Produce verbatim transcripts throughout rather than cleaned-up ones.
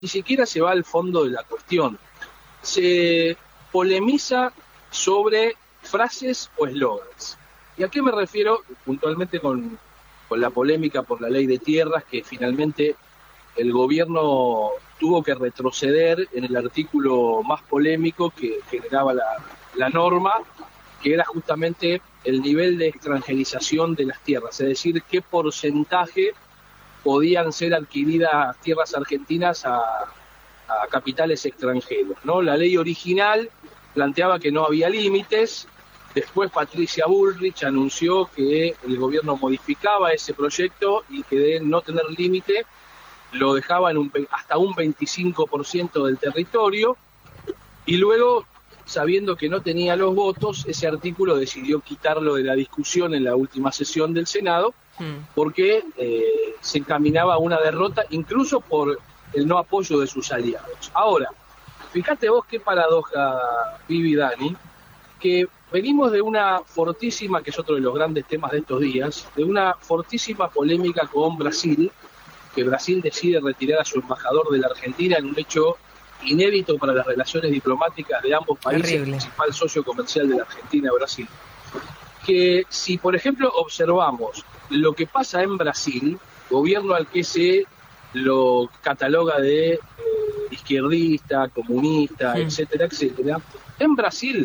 ni siquiera se va al fondo de la cuestión. Se polemiza sobre frases o eslogans. ¿Y a qué me refiero? Puntualmente con, con la polémica por la ley de tierras, que finalmente el gobierno tuvo que retroceder en el artículo más polémico que generaba la, la norma, que era justamente el nivel de extranjerización de las tierras, es decir, qué porcentaje podían ser adquiridas tierras argentinas a, a capitales extranjeros, ¿no? La ley original planteaba que no había límites. Después Patricia Bullrich anunció que el gobierno modificaba ese proyecto y que de no tener límite lo dejaba en un, hasta un veinticinco por ciento del territorio, y luego, sabiendo que no tenía los votos, ese artículo decidió quitarlo de la discusión en la última sesión del Senado, porque eh, se encaminaba a una derrota, incluso por el no apoyo de sus aliados. Ahora, fíjate vos qué paradoja, Vivi, Dani, que venimos de una fortísima, que es otro de los grandes temas de estos días, de una fortísima polémica con Brasil, que Brasil decide retirar a su embajador de la Argentina en un hecho inédito para las relaciones diplomáticas de ambos países, el principal socio comercial de la Argentina, Brasil. Que si, por ejemplo, observamos lo que pasa en Brasil, gobierno al que se lo cataloga de eh, izquierdista, comunista, sí. etcétera, etcétera, en Brasil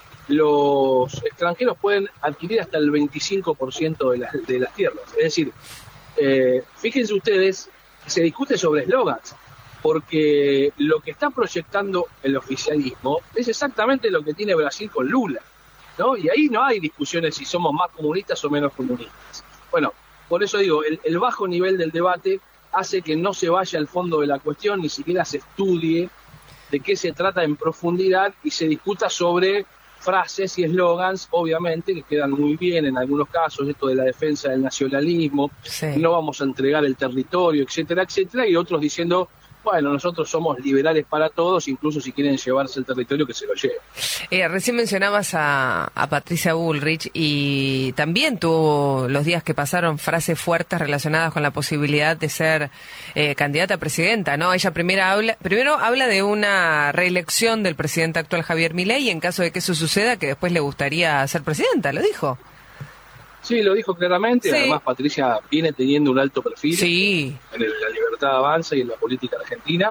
los extranjeros pueden adquirir hasta el veinticinco por ciento de, la, de las tierras. Es decir, eh, fíjense ustedes, se discute sobre eslogans, porque lo que está proyectando el oficialismo es exactamente lo que tiene Brasil con Lula, ¿no? Y ahí no hay discusiones si somos más comunistas o menos comunistas. Bueno, por eso digo, el, el bajo nivel del debate hace que no se vaya al fondo de la cuestión, ni siquiera se estudie de qué se trata en profundidad y se discuta sobre frases y eslogans, obviamente, que quedan muy bien en algunos casos, esto de la defensa del nacionalismo, sí. no vamos a entregar el territorio, etcétera, etcétera, y otros diciendo, bueno, nosotros somos liberales para todos, incluso si quieren llevarse el territorio, que se lo lleven. Eh, recién mencionabas a, a Patricia Bullrich, y también tuvo, los días que pasaron, frases fuertes relacionadas con la posibilidad de ser eh, candidata a presidenta, ¿no? Ella primero habla, primero habla de una reelección del presidente actual Javier Milei, y en caso de que eso suceda, que después le gustaría ser presidenta, ¿lo dijo? Sí, lo dijo claramente. Sí. Además, Patricia viene teniendo un alto perfil sí. en el, la libertad avanza y en la política argentina.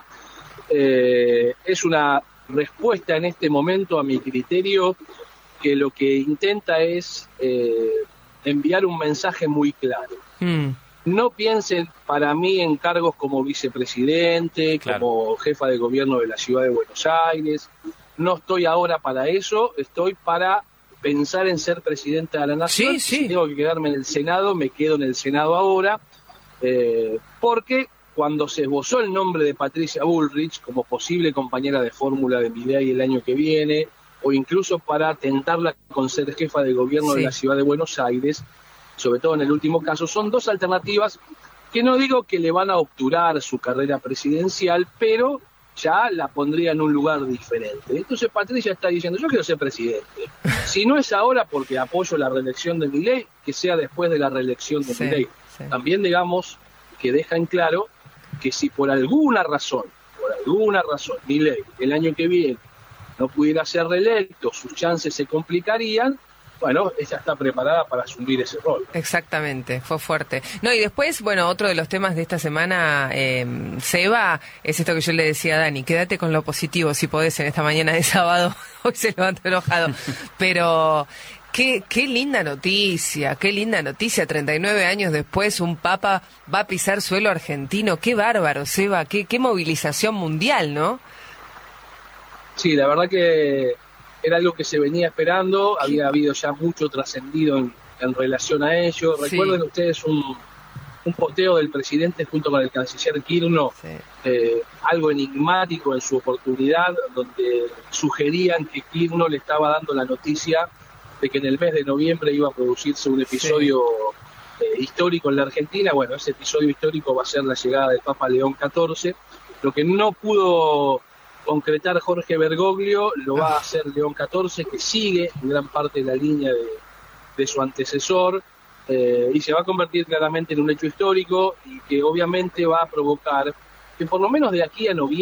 Eh, es una respuesta en este momento, a mi criterio, que lo que intenta es eh, enviar un mensaje muy claro. Mm. No piensen para mí en cargos como vicepresidente, claro. como jefa de gobierno de la ciudad de Buenos Aires. No estoy ahora para eso, estoy para pensar en ser presidenta de la Nación. Sí, sí. Si tengo que quedarme en el Senado, me quedo en el Senado ahora, eh, porque cuando se esbozó el nombre de Patricia Bullrich como posible compañera de fórmula de Milei el año que viene, o incluso para tentarla con ser jefa de gobierno sí. de la ciudad de Buenos Aires, sobre todo en el último caso, son dos alternativas que no digo que le van a obturar su carrera presidencial, pero ya la pondría en un lugar diferente. Entonces Patricia está diciendo, yo quiero ser presidente. Si no es ahora porque apoyo la reelección de Milei, que sea después de la reelección de sí, Milei. Sí. También digamos que deja en claro que si por alguna razón, por alguna razón, Milei el año que viene no pudiera ser reelecto, sus chances se complicarían, bueno, ella está preparada para asumir ese rol. Exactamente, fue fuerte. No, y después, bueno, otro de los temas de esta semana, eh, Seba, es esto que yo le decía a Dani, quédate con lo positivo si podés en esta mañana de sábado, hoy se levantó enojado, pero qué, qué linda noticia, qué linda noticia, treinta y nueve años después un papa va a pisar suelo argentino, qué bárbaro, Seba, qué, qué movilización mundial, ¿no? Sí, la verdad que era algo que se venía esperando, había habido ya mucho trascendido en, en relación a ello. Sí. Recuerden ustedes un, un poteo del presidente junto con el canciller Kirchner, sí. eh, algo enigmático en su oportunidad, donde sugerían que Kirchner le estaba dando la noticia de que en el mes de noviembre iba a producirse un episodio sí. eh, histórico en la Argentina. Bueno, ese episodio histórico va a ser la llegada del Papa León catorce, lo que no pudo concretar Jorge Bergoglio, lo va a hacer León catorce, que sigue en gran parte de la línea de, de su antecesor, eh, y se va a convertir claramente en un hecho histórico y que obviamente va a provocar que por lo menos de aquí a noviembre